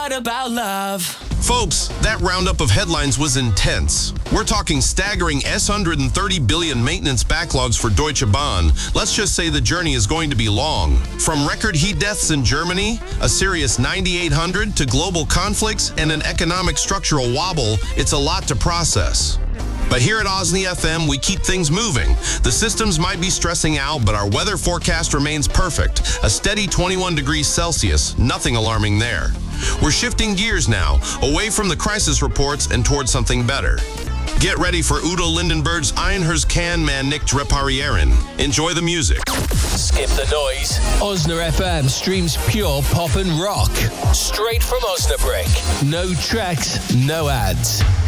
what about love? Folks, that roundup of headlines was intense. We're talking staggering S130 billion maintenance backlogs for Deutsche Bahn. Let's just say the journey is going to be long. From record heat deaths in Germany, a serious 9,800, to global conflicts and an economic structural wobble, it's a lot to process. But here at Osney FM, we keep things moving. The systems might be stressing out, but our weather forecast remains perfect. A steady 21 degrees Celsius, nothing alarming there. We're shifting gears now, away from the crisis reports and towards something better. Get ready for Udo Lindenberg's Einhers kan man nicht reparieren. Enjoy the music. Skip the noise. Osna FM streams pure pop and rock. Straight from Osnabrück. No tracks, no ads.